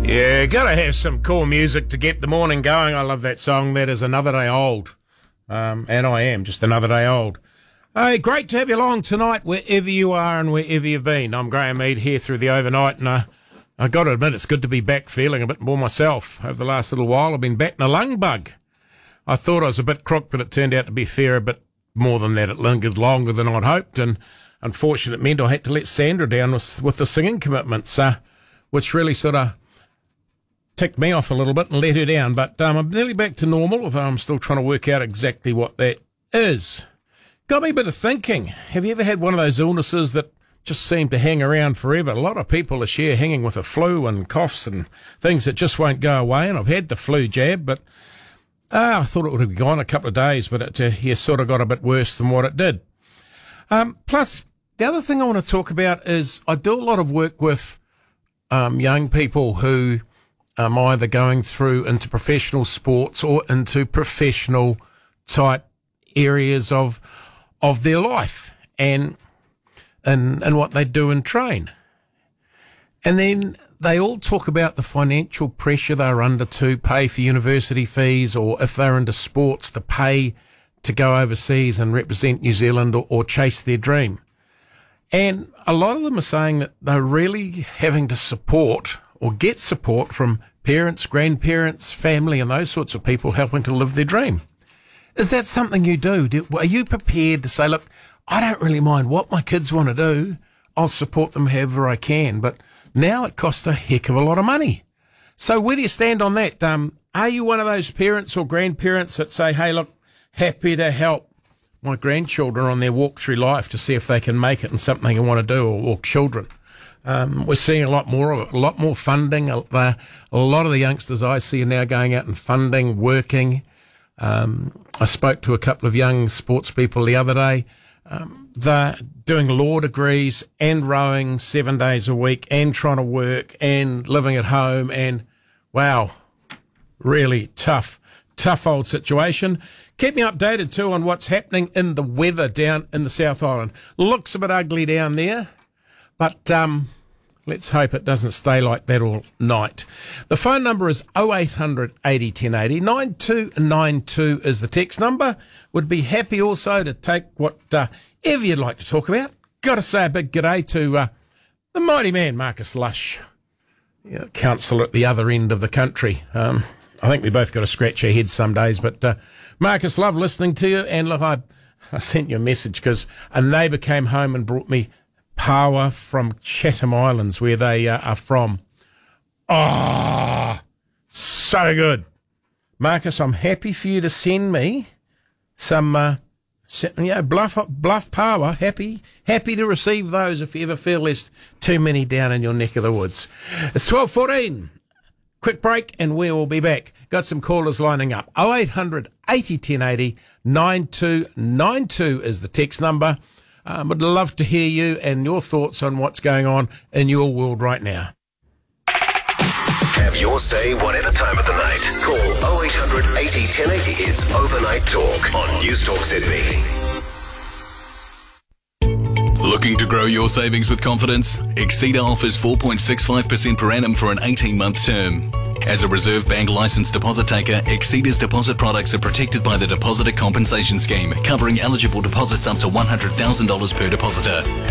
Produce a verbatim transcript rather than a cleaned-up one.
Yeah, gotta have some cool music to get the morning going. I love that song. That is Another Day Old. Um, and I am just another day old. Hey, great to have you along tonight, wherever you are and wherever you've been. I'm Graham Mead here through the overnight, and uh, I got to admit, it's good to be back feeling a bit more myself. Over the last little while, I've been batting a lung bug. I thought I was a bit crook, but it turned out to be fair, a bit more than that. It lingered longer than I'd hoped, and unfortunately, it meant I had to let Sandra down with, with the singing commitments, uh, which really sort of ticked me off a little bit and let her down. But um, I'm nearly back to normal, although I'm still trying to work out exactly what that is. Got me a bit of thinking. Have you ever had one of those illnesses that just seem to hang around forever? A lot of people this year hanging with a flu and coughs and things that just won't go away. And I've had the flu jab, but uh, I thought it would have gone a couple of days, but it uh, yeah, sort of got a bit worse than what it did. Um, plus, the other thing I want to talk about is I do a lot of work with um, young people who um, either going through into professional sports or into professional type areas of of their life and and and what they do and train. And then they all talk about the financial pressure they're under to pay for university fees, or if they're into sports, to pay to go overseas and represent New Zealand or, or chase their dream. And a lot of them are saying that they're really having to support or get support from parents, grandparents, family, and those sorts of people helping to live their dream. Is that something you do? do? Are you prepared to say, look, I don't really mind what my kids want to do. I'll support them however I can. But now it costs a heck of a lot of money. So where do you stand on that? Um, are you one of those parents or grandparents that say, hey, look, happy to help my grandchildren on their walk through life to see if they can make it in something they want to do, or, or children? Um, we're seeing a lot more of it, a lot more funding. A, a lot of the youngsters I see are now going out and funding, working. Um, I spoke to a couple of young sports people the other day. Um, they're doing law degrees and rowing seven days a week and trying to work and living at home, and wow, really tough, tough old situation. Keep me updated too on what's happening in the weather down in the South Island. Looks a bit ugly down there, but um, let's hope it doesn't stay like that all night. The phone number is oh eight hundred eighty ten eighty. nine two nine two is the text number. Would be happy also to take whatever uh, you'd like to talk about. Got to say a big g'day to uh, the mighty man, Marcus Lush, you know, councillor at the other end of the country. Um, I think we both got to scratch our heads some days, but uh, Marcus, love listening to you. And look, I, I sent you a message because a neighbour came home and brought me power from Chatham Islands, where they uh, are from. Oh, so good. Marcus, I'm happy for you to send me some, uh, you know, bluff, bluff power. Happy, happy to receive those if you ever feel there's too many down in your neck of the woods. It's twelve fourteen. Quick break and we will be back. Got some callers lining up. oh eight hundred eighty ten eighty. nine two nine two is the text number. Um, would love to hear you and your thoughts on what's going on in your world right now. Have your say whatever time of the night. Call oh eight hundred eighty ten eighty. It's Overnight Talk on News Talk Sydney. Looking to grow your savings with confidence? Exceeda offers four point six five percent per annum for an eighteen-month term. As a Reserve Bank licensed deposit taker, Exceeda's deposit products are protected by the Depositor Compensation Scheme, covering eligible deposits up to one hundred thousand dollars per depositor.